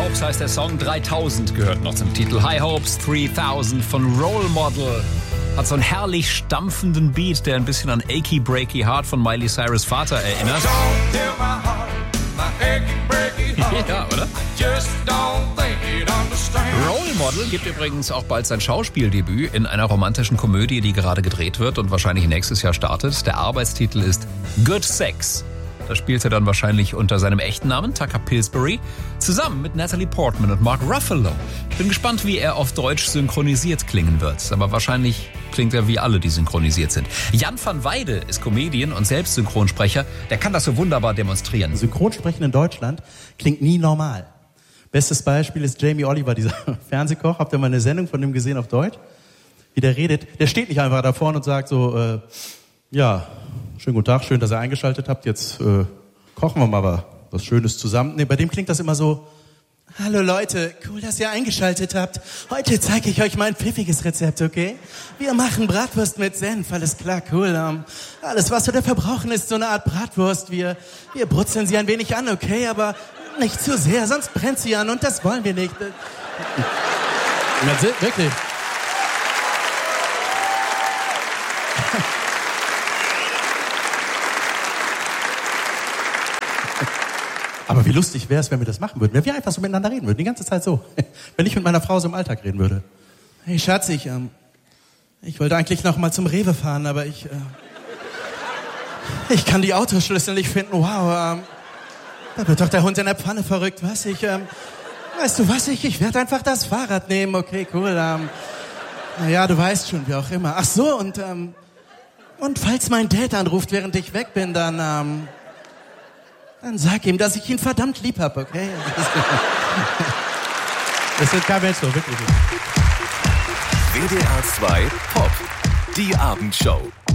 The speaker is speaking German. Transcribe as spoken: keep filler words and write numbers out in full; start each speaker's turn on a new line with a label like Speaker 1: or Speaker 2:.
Speaker 1: Hopes heißt der Song, dreitausend gehört noch zum Titel. High Hopes dreitausend von Role Model. Hat so einen herrlich stampfenden Beat, der ein bisschen an Achy Breaky Heart von Miley Cyrus' Vater erinnert. Ja, oder? Role Model gibt übrigens auch bald sein Schauspieldebüt in einer romantischen Komödie, die gerade gedreht wird und wahrscheinlich nächstes Jahr startet. Der Arbeitstitel ist Good Sex. Da spielt er dann wahrscheinlich unter seinem echten Namen, Tucker Pillsbury, zusammen mit Natalie Portman und Mark Ruffalo. Ich bin gespannt, wie er auf Deutsch synchronisiert klingen wird. Aber wahrscheinlich klingt er wie alle, die synchronisiert sind. Jan van Weide ist Comedian und selbst Synchronsprecher. Der kann das so wunderbar demonstrieren.
Speaker 2: Synchronsprechen in Deutschland klingt nie normal. Bestes Beispiel ist Jamie Oliver, dieser Fernsehkoch. Habt ihr mal eine Sendung von dem gesehen auf Deutsch? Wie der redet. Der steht nicht einfach da vorne und sagt so, äh, ja, schönen guten Tag, schön, dass ihr eingeschaltet habt. Jetzt äh, kochen wir mal was Schönes zusammen. Nee, bei dem klingt das immer so, hallo Leute, cool, dass ihr eingeschaltet habt. Heute zeige ich euch mein pfiffiges Rezept, okay? Wir machen Bratwurst mit Senf, alles klar, cool. Um, alles, was wir da verbrauchen, ist so eine Art Bratwurst. Wir, wir brutzeln sie ein wenig an, okay? Aber nicht zu sehr, sonst brennt sie an und das wollen wir nicht. Ja, wirklich. Aber wie lustig wäre es, wenn wir das machen würden. Wenn wir einfach so miteinander reden würden, die ganze Zeit so. Wenn ich mit meiner Frau so im Alltag reden würde. Hey Schatz, ich, ähm, ich wollte eigentlich noch mal zum Rewe fahren, aber ich, äh, ich kann die Autoschlüssel nicht finden. Wow, ähm, da wird doch der Hund in der Pfanne verrückt. Was, ich, ähm, weißt du was, ich, ich werde einfach das Fahrrad nehmen. Okay, cool, ähm, naja, du weißt schon, wie auch immer. Ach so, und, ähm, und falls mein Dad anruft, während ich weg bin, dann, ähm, Dann sag ihm, dass ich ihn verdammt lieb hab, okay? Das ist kein Mensch so, wirklich.
Speaker 3: W D R zwei Pop, die Abendshow.